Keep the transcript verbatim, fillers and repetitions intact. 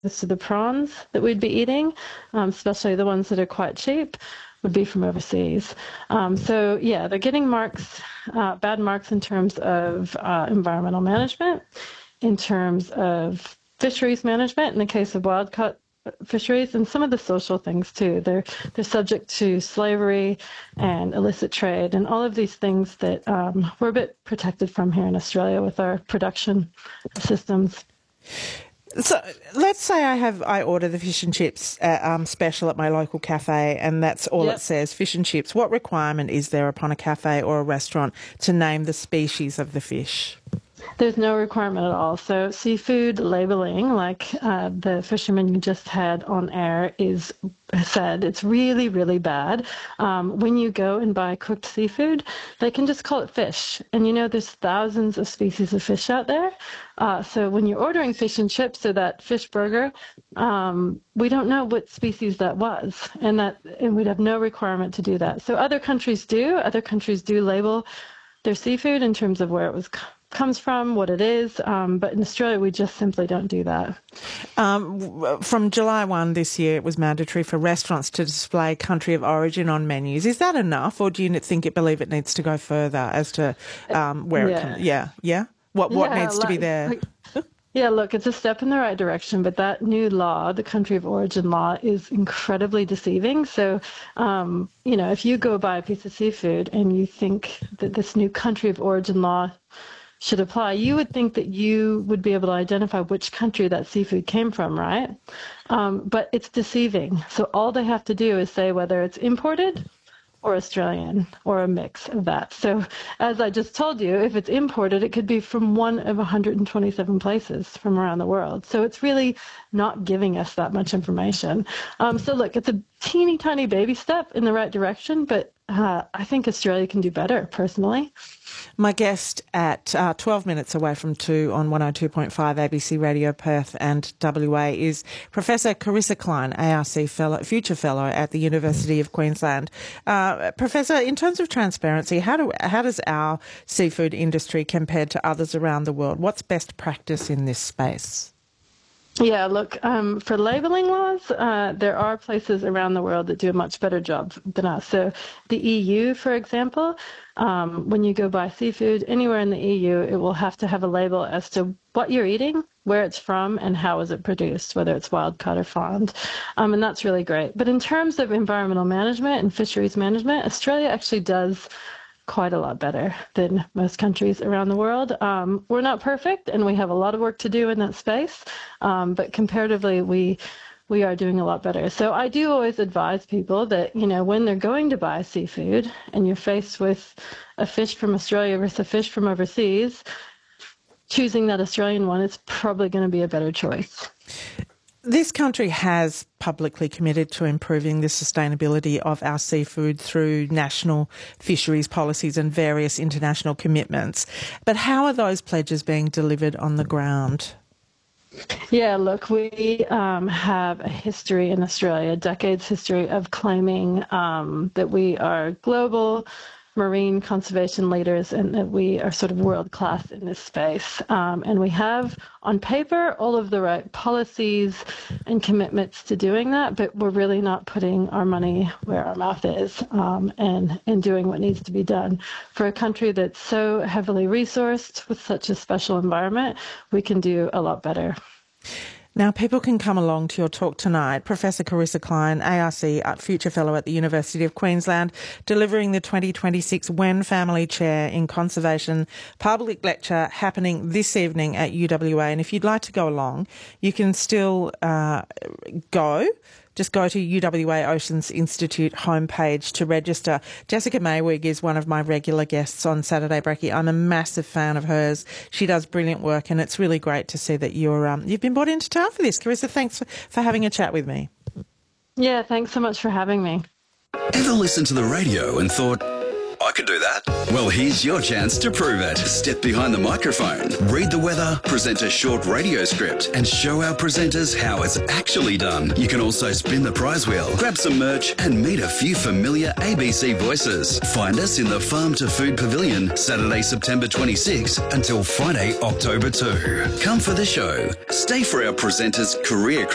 to the prawns that we'd be eating, um, especially the ones that are quite cheap, would be from overseas. Um, so yeah, they're getting marks, uh, bad marks in terms of uh, environmental management, in terms of fisheries management in the case of wild caught fisheries, and some of the social things too. They're they're subject to slavery and illicit trade and all of these things that um, we're a bit protected from here in Australia with our production systems. So let's say I have I order the fish and chips uh, um, special at my local cafe, and that's all yep. it says, fish and chips. What requirement is there upon a cafe or a restaurant to name the species of the fish? There's no requirement at all. So seafood labeling, like uh, the fisherman you just had on air is said, it's really, really bad. Um, when you go and buy cooked seafood, they can just call it fish. And you know, there's thousands of species of fish out there. Uh, so when you're ordering fish and chips or that fish burger, um, we don't know what species that was. And that, and we'd have no requirement to do that. So other countries do. Other countries do label their seafood in terms of where it was comes from, what it is, um, but in Australia we just simply don't do that. Um, from July first this year, it was mandatory for restaurants to display country of origin on menus. Is that enough, or do you think it believe it needs to go further as to um, where yeah. it comes? Yeah, yeah. What what yeah, needs like, to be there? Like, yeah, look, it's a step in the right direction, but that new law, the country of origin law, is incredibly deceiving. So, um, you know, if you go buy a piece of seafood and you think that this new country of origin law should apply, you would think that you would be able to identify which country that seafood came from, right? Um, but it's deceiving. So all they have to do is say whether it's imported or Australian or a mix of that. So as I just told you, if it's imported, it could be from one of one hundred twenty-seven places from around the world. So it's really not giving us that much information. Um, so look, it's a teeny tiny baby step in the right direction, but uh, I think Australia can do better, personally. My guest at uh, twelve minutes away from two on one oh two point five A B C Radio Perth and W A is Professor Carissa Klein, A R C fellow, Future Fellow at the University of Queensland. Uh, Professor, in terms of transparency, how do how does our seafood industry compare to others around the world? What's best practice in this space? Yeah, look, um, for labeling laws, uh, there are places around the world that do a much better job than us. So the E U, for example, um, when you go buy seafood anywhere in the E U, it will have to have a label as to what you're eating, where it's from, and how is it produced, whether it's wild caught or farmed. Um, and that's really great. But in terms of environmental management and fisheries management, Australia actually does quite a lot better than most countries around the world. Um, we're not perfect, and we have a lot of work to do in that space, um, but comparatively, we we are doing a lot better. So I do always advise people that, you know, when they're going to buy seafood and you're faced with a fish from Australia versus a fish from overseas, choosing that Australian one is probably going to be a better choice. This country has publicly committed to improving the sustainability of our seafood through national fisheries policies and various international commitments. But how are those pledges being delivered on the ground? Yeah, look, we um, have a history in Australia, decades history of claiming um, that we are global marine conservation leaders and that we are sort of world-class in this space. Um, and we have, on paper, all of the right policies and commitments to doing that, but we're really not putting our money where our mouth is um, and, and doing what needs to be done. For a country that's so heavily resourced with such a special environment, we can do a lot better. Now, people can come along to your talk tonight. Professor Carissa Klein, A R C Future Fellow at the University of Queensland, delivering the twenty twenty-six Wen Family Chair in Conservation public lecture happening this evening at U W A. And if you'd like to go along, you can still uh, go. Just go to U W A Oceans Institute homepage to register. Jessica Maywig is one of my regular guests on Saturday Brekkie. I'm a massive fan of hers. She does brilliant work, and it's really great to see that you're um, you've been brought into town for this. Carissa, thanks for, for having a chat with me. Yeah, thanks so much for having me. Ever listened to the radio and thought, I could do that? Well, here's your chance to prove it. Step behind the microphone, read the weather, present a short radio script, and show our presenters how it's actually done. You can also spin the prize wheel, grab some merch, and meet a few familiar A B C voices. Find us in the Farm to Food Pavilion, Saturday, September twenty-sixth until Friday, October second. Come for the show. Stay for our presenters' career